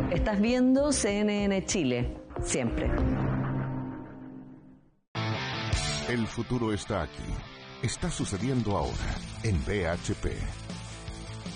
Estás viendo CNN Chile, siempre. El futuro está aquí. Está sucediendo ahora en BHP.